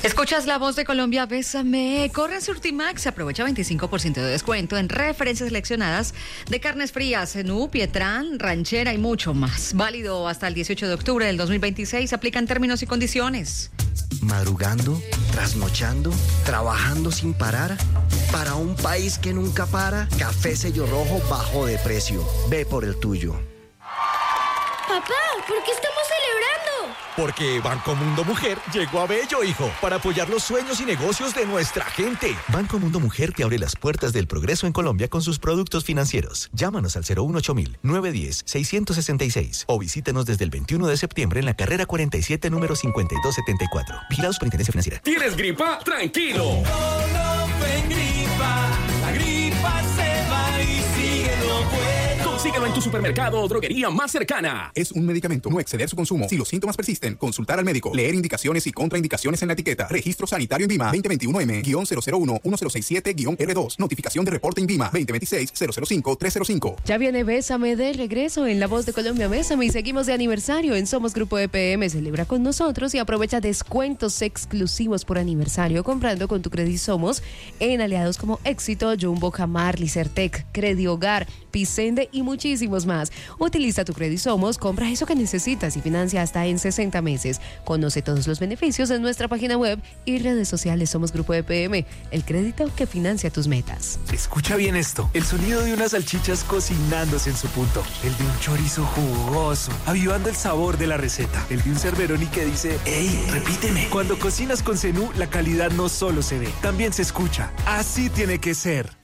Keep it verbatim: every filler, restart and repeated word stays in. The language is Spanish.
Escuchas La Voz de Colombia, Bésame. Corre a Surtimax, aprovecha veinticinco por ciento de descuento en referencias seleccionadas de carnes frías, cenú, pietrán, ranchera y mucho más. Válido hasta el dieciocho de octubre del dos mil veintiséis. Aplican términos y condiciones. Madrugando, trasnochando, trabajando sin parar. Para un país que nunca para, Café Sello Rojo bajó de precio. Ve por el tuyo. Papá, ¿por qué estamos celebrando? Porque Banco Mundo Mujer llegó a Bello, hijo, para apoyar los sueños y negocios de nuestra gente. Banco Mundo Mujer te abre las puertas del progreso en Colombia con sus productos financieros. Llámanos al cero uno ocho mil, nueve uno cero, seis seis seis o visítenos desde el veintiuno de septiembre en la carrera cuarenta y siete, número cincuenta y dos setenta y cuatro. Vigilados por Superintendencia Financiera. ¿Tienes gripa? Tranquilo. No, no fue gripa. La gripa se va y sigue no puede. Consíguelo en tu supermercado o droguería más cercana. Es un medicamento, no exceder su consumo. Si los síntomas persisten, consultar al médico. Leer indicaciones y contraindicaciones en la etiqueta. Registro sanitario INVIMA veinte veintiuno M cero cero uno uno cero seis siete R dos. Notificación de reporte INVIMA veinte veintiséis cero cero cinco tres cero cinco. Ya viene Bésame de regreso en La Voz de Colombia, Bésame, y seguimos de aniversario en Somos Grupo E P M. Celebra con nosotros y aprovecha descuentos exclusivos por aniversario comprando con tu Credit Somos en aliados como Éxito, Jumbo, Jamar, Licertec, Credihogar, Picende y muchísimos más. Utiliza tu Credit Somos, compra eso que necesitas y financia hasta en sesenta meses. Conoce todos los beneficios en nuestra página web y redes sociales. Somos Grupo E P M, el crédito que financia tus metas. Escucha bien esto, el sonido de unas salchichas cocinándose en su punto, el de un chorizo jugoso, avivando el sabor de la receta, el de un Cerberoni que dice, ¡ey, repíteme! Cuando cocinas con Cenú, la calidad no solo se ve, también se escucha. Así tiene que ser.